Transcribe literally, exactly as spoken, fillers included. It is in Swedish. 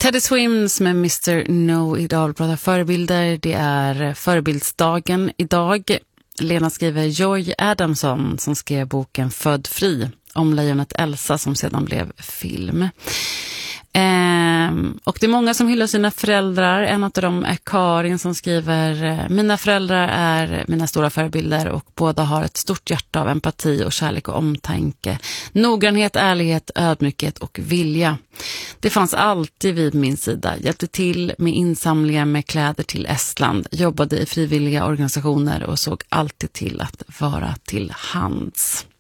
Teddy Swims med mister Know-It-All pratar förebilder. Det är förebildsdagen idag. Lena skriver Joy Adamson som skrev boken Född fri om lejonet Elsa som sedan blev film. Ehm, och det är många som hyllar sina föräldrar. En av dem är Karin som skriver mina föräldrar är mina stora förebilder och båda har ett stort hjärta av empati och kärlek och omtanke. Noggrannhet, ärlighet, ödmjukhet och vilja. Det fanns alltid vid min sida. Hjälpte till med insamlingar med kläder till Estland. Jobbade i frivilliga organisationer och såg alltid till att vara till hands.